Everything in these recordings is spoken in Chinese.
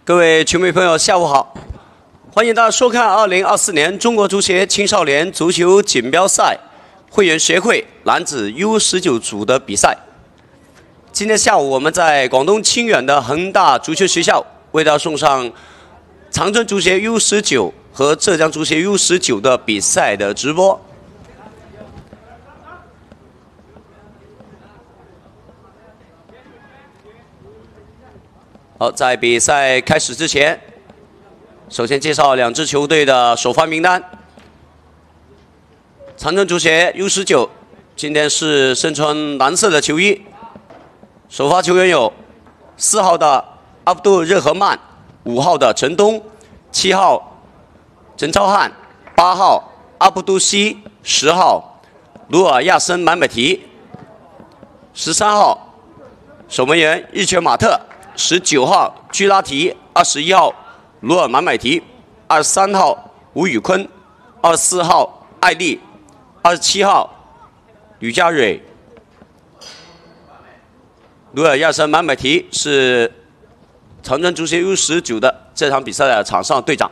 各位球迷朋友，下午好！欢迎大家收看2024年中国足协青少年足球锦标赛会员协会男子 U19组的比赛。今天下午，我们在广东清远的恒大足球学校为大家送上长春足协 U19和浙江足协 U19的比赛的直播。好，在比赛开始之前，首先介绍两支球队的首发名单。长春足协 U19今天是身穿蓝色的球衣，首发球员有4号的阿卜杜热合曼、5号的陈东、7号陈超汉、8号阿卜杜西、10号鲁尔亚森满美提、13号守门员日全马特、19号居拉提、21号鲁尔满美提、23号吴宇坤、24号艾丽、27号吕佳蕊。鲁尔亚森满美提是长春足协 U19的这场比赛的场上队长。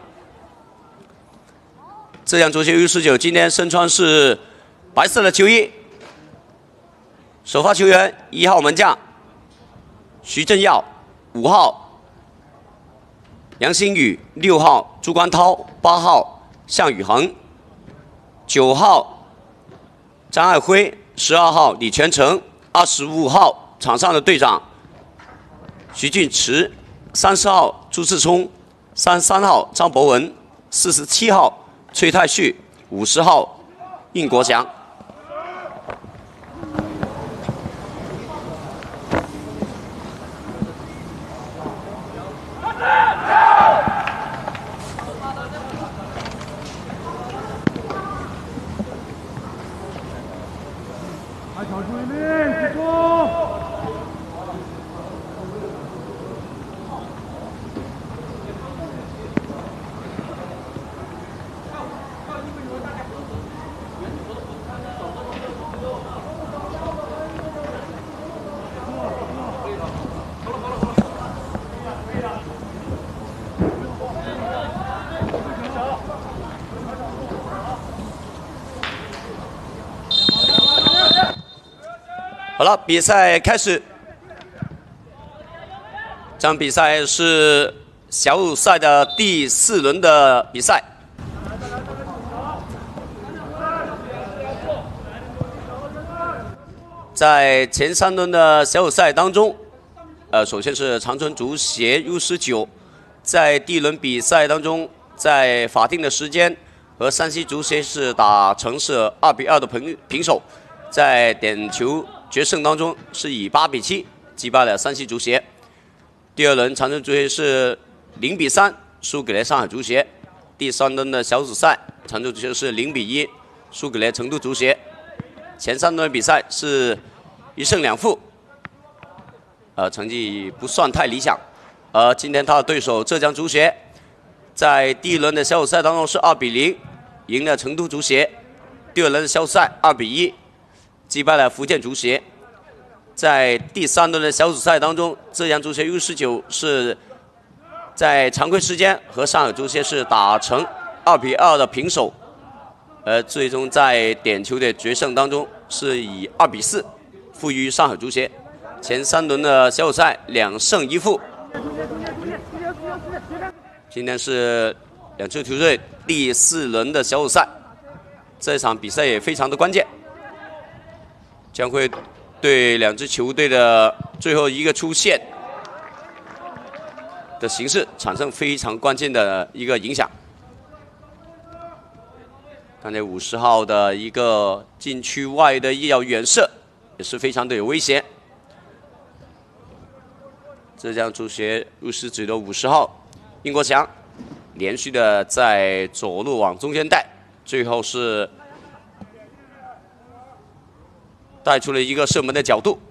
浙江足协 U19今天身穿是白色的球衣，首发球员1号门将徐正耀、5号杨新宇、6号朱光涛、8号向宇恒、9号张爱辉、12号李全成、25号场上的队长徐俊池、30号朱志聪、33号张博文、47号崔泰旭、50号应国祥。好了，比赛开始。这场比赛是小组赛的第4轮的比赛。在前3轮的小组赛当中，首先是长春足协 U19， 在第1轮比赛当中，在法定的时间和山西足协是打成是2比2的平手，在点球决胜当中是以8比7击败了山西足协。第2轮长春足协是0比3输给了上海足协。第3轮的小组赛，长春足协是0比1输给了成都足协。前3轮比赛是1胜2负，成绩不算太理想。而今天他的对手浙江足协，在第1轮的小组赛当中是2比0赢了成都足协。第2轮的小组赛2比1击败了福建足协。在第3轮的小组赛当中，浙江足协 U19是在常规时间和上海足协是打成2比2的平手，最终在点球的决胜当中是以2比4负于上海足协。前3轮的小组赛2胜1负。今天是两支球队第4轮的小组赛，这场比赛也非常的关键，将会对两支球队的最后一个出线的形势产生非常关键的一个影响。刚才50号的一个禁区外的一脚远射也是非常的有危险。浙江足协U19的50号应国强连续的在左路往中间带，最后是带出了一个射门的角度。